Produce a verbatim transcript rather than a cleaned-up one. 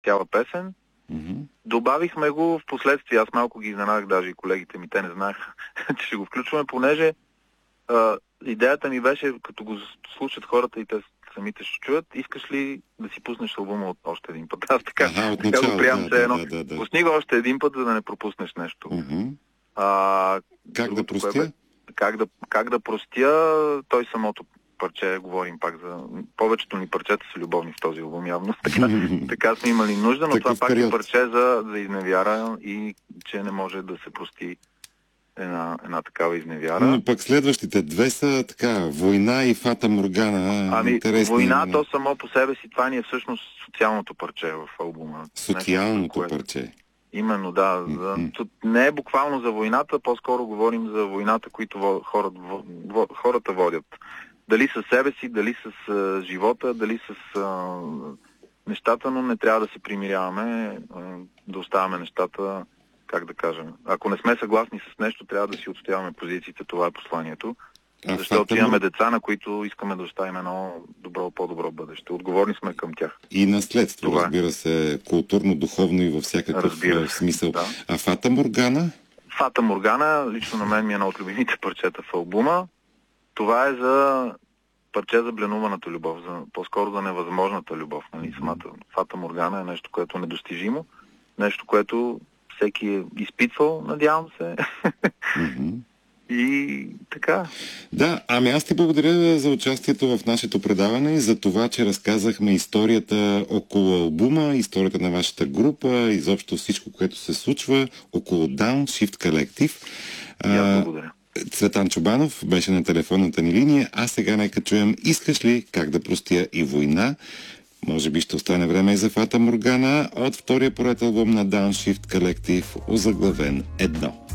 цяла песен. Mm-hmm. Добавихме го в последствие. Аз малко ги изненадах, даже и колегите ми, те не знаеха, че ще го включваме, понеже а, идеята ми беше, като го слушат хората и те самите ще чуят, искаш ли да си пуснеш албума от още един път? Аз така, ага, така го приемам да, се едно. Да, да, да. Пусни го още един път, за да не пропуснеш нещо. Mm-hmm. А, как да простя? Кое, как, да, как да простя, той самото парче, говорим пак за... Повечето ни парчета са любовни в този албум, явно. Така, така сме имали нужда, но това пак период. Е парче за, за изневяра и че не може да се прости една, една такава изневяра. Но пък следващите две са така, Война и Фата Моргана. Ами, интересни... Война, то само по себе си, това ни е всъщност социалното парче в албума. Социалното нещо, парче. Именно, да. Mm-hmm. Не е буквално за войната, по-скоро говорим за войната, които хората, хората водят. Дали със себе си, дали с а, живота, дали с а, нещата, но не трябва да се примиряваме, а, да оставяме нещата, как да кажем. Ако не сме съгласни с нещо, трябва да си отстояваме позициите, това е посланието. А защото факта... имаме деца, на които искаме да оставим едно добро, по-добро бъдеще. Отговорни сме към тях. И наследство, това разбира се, културно, духовно и във всякакъв смисъл. Да. А Фата Моргана? Фата Моргана, лично на мен ми е едно от любимите парчета в албума. Това е за парче за бленуваната любов, за, по-скоро за невъзможната любов. Нали? Самата Фата Моргана е нещо, което е недостижимо, нещо, което всеки е изпитвал, надявам се. Mm-hmm. И така. Да, ами аз ти благодаря за участието в нашето предаване и за това, че разказахме историята около албума, историята на вашата група, изобщо всичко, което се случва около Downshift Collective. И аз благодаря. Цветан Чобанов беше на телефонната ни линия, а сега нека чуем "Искаш ли как да простя и война". Може би ще остане време и за Фата Моргана от втория поред албум на Downshift Collective, озаглавен Едно.